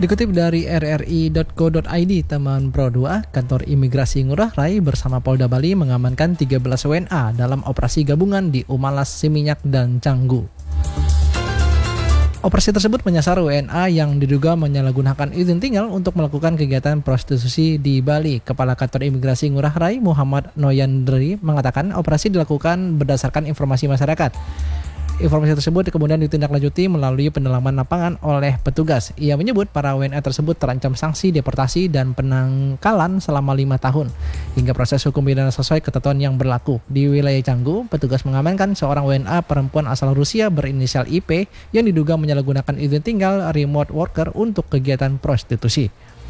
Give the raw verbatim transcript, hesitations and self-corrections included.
Dikutip dari r r i dot co dot i d, teman Pro dua, kantor imigrasi Ngurah Rai bersama Polda Bali mengamankan tiga belas W N A dalam operasi gabungan di Umalas, Seminyak, dan Canggu. Operasi tersebut menyasar W N A yang diduga menyalahgunakan izin tinggal untuk melakukan kegiatan prostitusi di Bali. Kepala Kantor Imigrasi Ngurah Rai, Muhammad Noyandri, mengatakan operasi dilakukan berdasarkan informasi masyarakat. Informasi tersebut kemudian ditindaklanjuti melalui pendalaman lapangan oleh petugas. Ia menyebut para W N A tersebut terancam sanksi deportasi dan penangkalan selama lima tahun hingga proses hukum pidana sesuai ketentuan yang berlaku. Di wilayah Canggu, petugas mengamankan seorang W N A perempuan asal Rusia berinisial I P yang diduga menyalahgunakan izin tinggal remote worker untuk kegiatan prostitusi.